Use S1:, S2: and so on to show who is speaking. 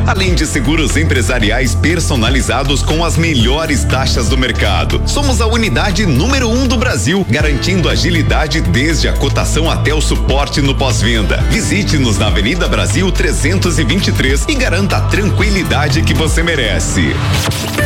S1: além de seguros empresariais personalizados com as melhores taxas do mercado. Somos a unidade número 1 do Brasil, garantindo agilidade desde a cotação até o suporte no pós-venda. Visite-nos na Avenida Brasil 323 e garanta a tranquilidade que você merece.